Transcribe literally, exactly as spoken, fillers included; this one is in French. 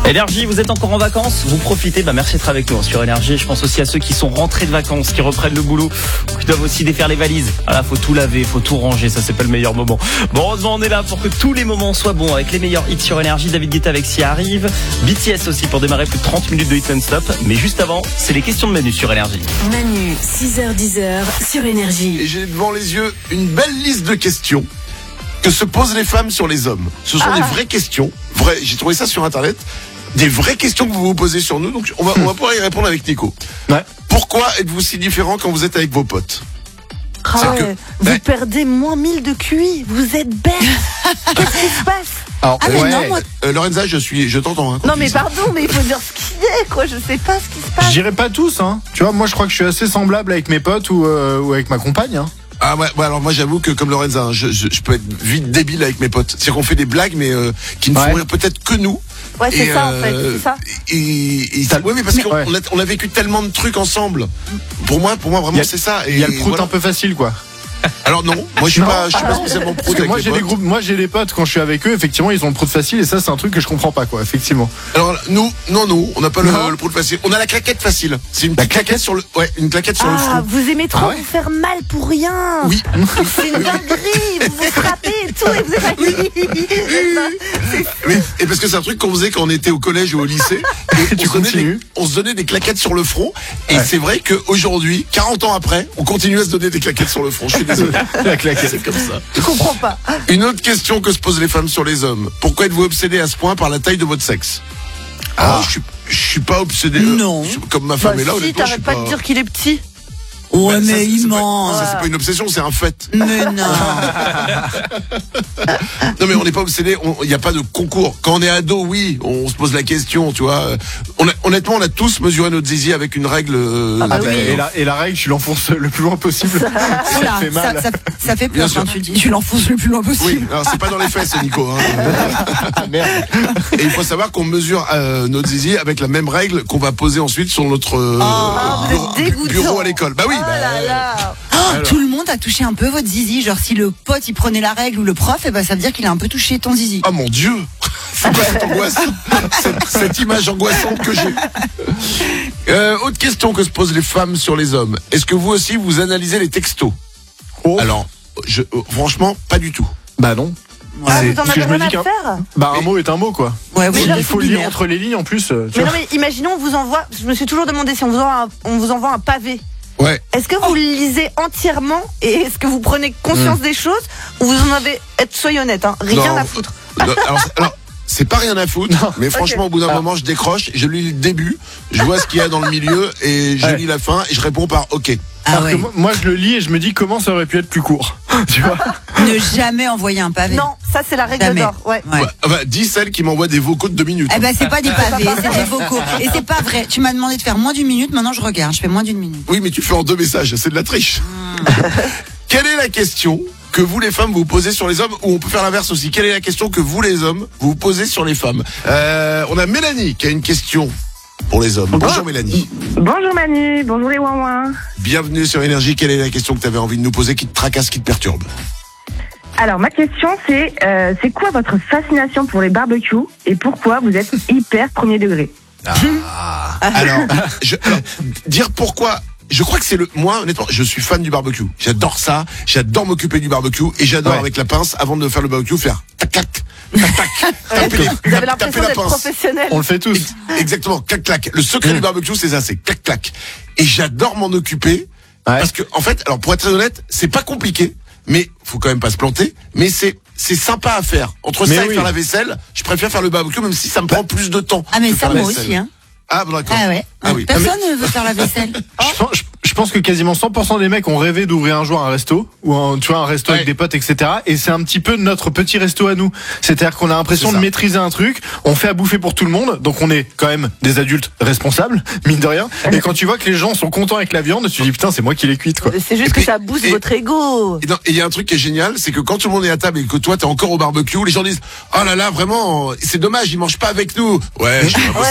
Énergie, vous êtes encore en vacances? Vous profitez? Bah merci d'être avec nous sur Énergie. Je pense aussi à ceux qui sont rentrés de vacances, qui reprennent le boulot, qui doivent aussi défaire les valises. Voilà, faut tout laver, faut tout ranger, ça c'est pas le meilleur moment. Bon, heureusement on est là pour que tous les moments soient bons avec les meilleurs hits sur Énergie. David Guetta avec Si arrive, B T S aussi pour démarrer plus de trente minutes de hit non-stop. Mais juste avant, c'est les questions de Manu sur Énergie. Manu, six heures dix sur Énergie. Et j'ai devant les yeux une belle liste de questions que se posent les femmes sur les hommes. Ce sont ah. des vraies questions. Vraies. J'ai trouvé ça sur internet. Des vraies questions que vous vous posez sur nous. Donc on va, on va pouvoir y répondre avec Nico. Ouais. Pourquoi êtes-vous si différent quand vous êtes avec vos potes? Ah ouais, que, vous ouais. perdez moins mille de Q I. Vous êtes bête. Qu'est-ce qui se passe? Alors, ah, ouais, non, moi... euh, Lorenza, je suis, je t'entends. Hein, non, mais pardon, ça. mais il faut dire ce qu'il est, quoi. Je sais pas ce qui se passe. Je dirais pas tous, hein. Tu vois, moi, je crois que je suis assez semblable avec mes potes ou, euh, ou avec ma compagne, hein. Ah ouais, ouais, alors moi j'avoue que comme Lorenza, hein, je, je, je peux être vite débile avec mes potes. C'est-à-dire qu'on fait des blagues, mais euh, qui ne ouais. font rire peut-être que nous. Ouais, c'est et, ça euh, en fait, c'est ça. Et, et, et ouais, mais parce mais, qu'on ouais. on a, on a vécu tellement de trucs ensemble. Pour moi, pour moi vraiment a, c'est ça. Il y a le prout voilà. un peu facile, quoi. Alors non, moi je suis non. pas, je suis pas spécialement pro avec moi j'ai des groupes, moi j'ai des potes quand je suis avec eux, effectivement ils ont le prout facile et ça c'est un truc que je comprends pas quoi, effectivement. Alors nous, non non, on n'a pas non. le, le prout facile, on a la claquette facile. C'est une petite claquette sur le, ouais, une claquette sur ah, le front. Vous aimez trop ah ouais. vous faire mal pour rien. Oui. C'est une dinguerie, vous vous frappez et tout et vous êtes oui. Mais, et parce que c'est un truc qu'on faisait quand on était au collège ou au lycée. Et tu on, se des, on se donnait des claquettes sur le front et ouais. c'est vrai qu'aujourd'hui, quarante ans après, on continue à se donner des claquettes sur le front. Je suis désolé. C'est comme ça. Je comprends pas. Une autre question que se posent les femmes sur les hommes. Pourquoi êtes-vous obsédé à ce point par la taille de votre sexe? Ah, je suis, je suis pas obsédé. Non. Je, comme ma femme bah est là, si, honnêtement, t'arrêtes pas, pas de dire qu'il est petit. Ouais, bah, mais ça, il ment. Ça, c'est pas une obsession, c'est un fait. Mais non. Non, mais on n'est pas obsédé, il n'y a pas de concours. Quand on est ado, oui, on se pose la question, tu vois. On a, honnêtement, on a tous mesuré notre zizi avec une règle. Euh, ah bah oui. et, la, et la règle, tu l'enfonces le plus loin possible. Ça, ça fait mal. Ça, ça, ça fait peur quand tu dis. Tu l'enfonces le plus loin possible. Oui, alors c'est pas dans les fesses, Nico. Hein. Merde. Et il faut savoir qu'on mesure euh, notre zizi avec la même règle qu'on va poser ensuite sur notre euh, oh, bureau, bureau à l'école. Bah oui. Oh là là. Oh, tout le monde a touché un peu votre zizi. Genre si le pote il prenait la règle ou le prof, et ben ça veut dire qu'il a un peu touché ton zizi. Oh mon Dieu. C'est pas cette angoisse, cette, cette image angoissante que j'ai. Euh, autre question que se posent les femmes sur les hommes. Est-ce que vous aussi vous analysez les textos? Oh. Alors, je, euh, franchement, pas du tout. Bah non. Ah, vous en avez rien à faire. Bah un mais... mot est un mot quoi. Ouais, oui, il faut le lire entre les lignes en plus. Euh, mais non mais imaginons on vous envoie. Je me suis toujours demandé si on vous envoie un, on vous envoie un pavé. Ouais. Est-ce que vous le lisez entièrement et est-ce que vous prenez conscience mmh. des choses ou vous en avez, soyez honnête, hein, rien non, à foutre. Non, alors, alors, c'est pas rien à foutre, non. mais franchement, okay. au bout d'un ah. moment, je décroche, je lis le début, je vois ce qu'il y a dans le milieu et je ouais. lis la fin et je réponds par OK. Ah alors ouais. que moi, moi, je le lis et je me dis comment ça aurait pu être plus court. Tu vois? Ne jamais envoyer un pavé. Non, ça c'est la règle d'or. Ouais. Ouais. Bah, bah, dis celle qui m'envoie des vocaux de deux minutes. Eh ben c'est pas des pavés, c'est des vocaux. Et c'est pas vrai. Tu m'as demandé de faire moins d'une minute, maintenant je regarde, je fais moins d'une minute. Oui, mais tu fais en deux messages, c'est de la triche. Mmh. Quelle est la question que vous les femmes vous posez sur les hommes, ou on peut faire l'inverse aussi? Quelle est la question que vous les hommes vous posez sur les femmes? euh, On a Mélanie qui a une question pour les hommes. Bonjour Mélanie. Bonjour Manu, bonjour les ouin-ouin. Bienvenue sur Énergie. Quelle est la question que tu avais envie de nous poser, qui te tracasse, qui te perturbe? Alors ma question c'est, euh, c'est quoi votre fascination pour les barbecues et pourquoi vous êtes hyper premier degré? Ah. alors, je, alors, dire pourquoi... Je crois que c'est le, moi, honnêtement, je suis fan du barbecue. J'adore ça. J'adore m'occuper du barbecue et j'adore ouais. avec la pince, avant de faire le barbecue, faire tac, tac, tac, tac, taper les, vous avez l'impression d'être professionnel. On le fait tous. Exactement. Clac, clac. Le secret mmh. du barbecue, c'est ça, c'est clac, clac. Et j'adore m'en occuper. Ouais. Parce que, en fait, alors, pour être très honnête, c'est pas compliqué, mais faut quand même pas se planter, mais c'est, c'est sympa à faire. Entre mais ça oui. et faire la vaisselle, je préfère faire le barbecue, même si ça me prend plus de temps. Ah, mais ça, moi aussi, hein. Ah, bon, d'accord. Ah ouais. Ah, oui. Personne ne veut faire la vaisselle. je, pense, je, je pense que quasiment cent pour cent des mecs ont rêvé d'ouvrir un jour un resto, ou un, tu vois, un resto ouais. avec des potes, et cetera. Et c'est un petit peu notre petit resto à nous. C'est-à-dire qu'on a l'impression de maîtriser un truc, on fait à bouffer pour tout le monde, donc on est quand même des adultes responsables, mine de rien. Et quand tu vois que les gens sont contents avec la viande, tu te dis putain, c'est moi qui l'ai cuite, quoi. C'est juste et que puis, ça booste et, votre ego. Et il y a un truc qui est génial, c'est que quand tout le monde est à table et que toi t'es encore au barbecue, les gens disent oh là là, vraiment, c'est dommage, ils mangent pas avec nous. Ouais. Je